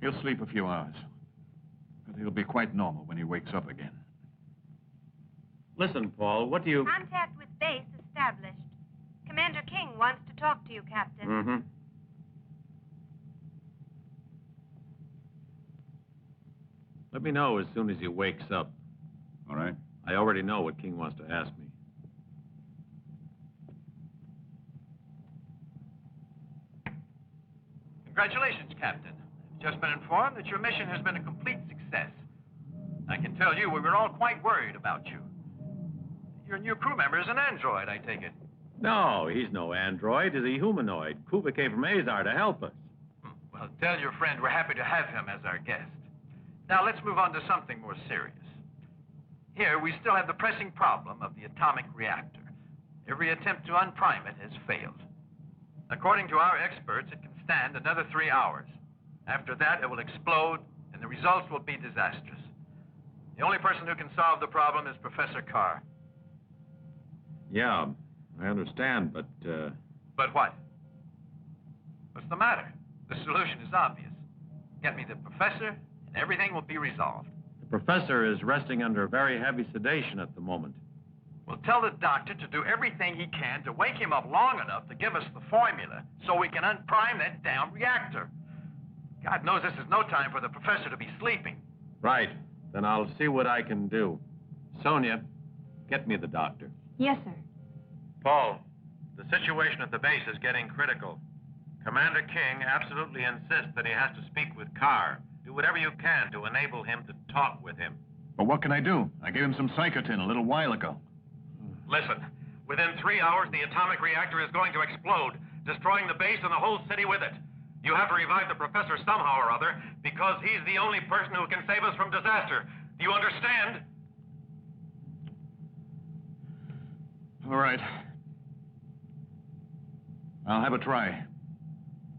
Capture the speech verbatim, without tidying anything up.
He'll sleep a few hours. But he'll be quite normal when he wakes up again. Listen, Paul, what do you... Contact with base established. Commander King wants to talk to you, Captain. Mm-hmm. Let me know as soon as he wakes up. All right. I already know what King wants to ask me. Congratulations, Captain. I've just been informed that your mission has been a complete success. I can tell you we were all quite worried about you. Your new crew member is an android, I take it. No, he's no android. He's a humanoid. Kuba came from Azar to help us. Hmm. Well, tell your friend we're happy to have him as our guest. Now, let's move on to something more serious. Here, we still have the pressing problem of the atomic reactor. Every attempt to unprime it has failed. According to our experts, it can stand another three hours. After that, it will explode, and the results will be disastrous. The only person who can solve the problem is Professor Carr. Yeah, I understand, but, uh... But what? What's the matter? The solution is obvious. Get me the professor, and everything will be resolved. The professor is resting under very heavy sedation at the moment. We'll tell the doctor to do everything he can to wake him up long enough to give us the formula so we can unprime that damn reactor. God knows this is no time for the professor to be sleeping. Right. Then I'll see what I can do. Sonia, get me the doctor. Yes, sir. Paul, the situation at the base is getting critical. Commander King absolutely insists that he has to speak with Carr. Do whatever you can to enable him to talk with him. But what can I do? I gave him some Psychotin a little while ago. Listen, within three hours, the atomic reactor is going to explode, destroying the base and the whole city with it. You have to revive the professor somehow or other, because he's the only person who can save us from disaster. Do you understand? All right. I'll have a try.